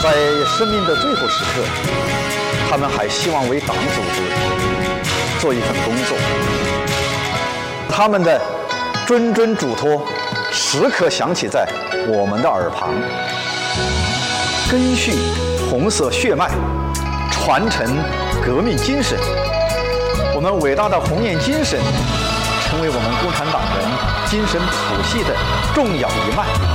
在生命的最后时刻，他们还希望为党组织做一份工作。他们的谆谆嘱托时刻响起在我们的耳旁，根续红色血脉，传承革命精神。我们伟大的红雁精神成为我们共产党人精神谱系的重要一脉。